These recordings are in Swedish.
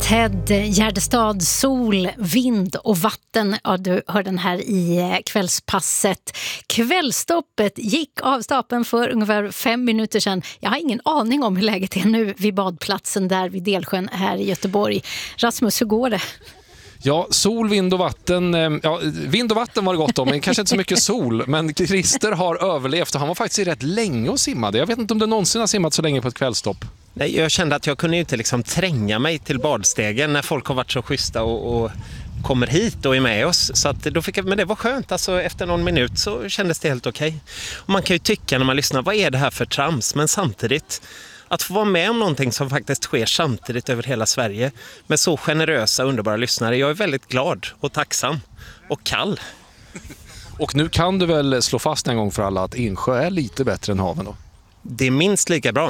Ted Gärdestad, sol, vind och vatten. Ja, du hör den här i kvällspasset. Kvällstoppet gick av stapeln för ungefär 5 minuter sedan. Jag har ingen aning om hur läget är nu vid badplatsen där vid Delsjön här i Göteborg. Rasmus, hur går det? Ja, sol, vind och vatten. Ja, vind och vatten var det gott om, men kanske inte så mycket sol. Men Christer har överlevt och han var faktiskt rätt länge och simmade. Jag vet inte om du någonsin har simmat så länge på ett kvällstopp. Nej, jag kände att jag kunde ju inte liksom tränga mig till badstegen när folk har varit så schyssta och kommer hit och är med oss. Så att då fick jag, men det var skönt, alltså efter någon minut så kändes det helt okej. Och man kan ju tycka när man lyssnar, vad är det här för trams? Men samtidigt, att få vara med om någonting som faktiskt sker samtidigt över hela Sverige med så generösa, underbara lyssnare. Jag är väldigt glad och tacksam och kall. Och nu kan du väl slå fast en gång för alla att insjö är lite bättre än haven då? Det är minst lika bra.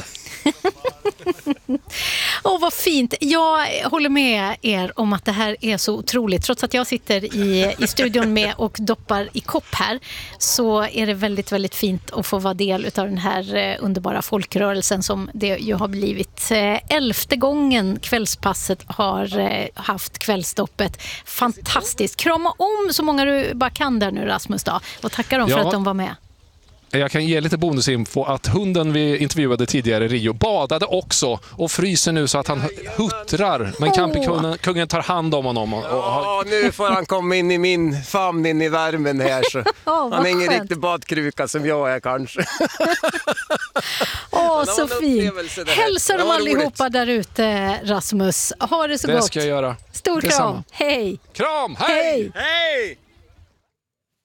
Åh, vad fint. Jag håller med er om att det här är så otroligt. Trots att jag sitter i studion med och doppar i kopp här, så är det väldigt, väldigt fint att få vara del av den här underbara folkrörelsen som det ju har blivit. 11:e gången kvällspasset har haft kvällstoppet. Fantastiskt. Krama om så många du bara kan där nu, Rasmus, då. Och tacka dem för att de var med. Jag kan ge lite bonusinfo att hunden vi intervjuade tidigare i Rio badade också och fryser nu så att han huttrar. Men campingkungen tar hand om honom. Ja, nu får han komma in i min famn, in i värmen här. Så. Han är ingen riktig badkruka som jag är kanske. Så fint. Hälsa dem allihopa där ute, Rasmus. Ha det så gott. Det ska jag göra. Stor kram. Hej. Kram, hej! Hej!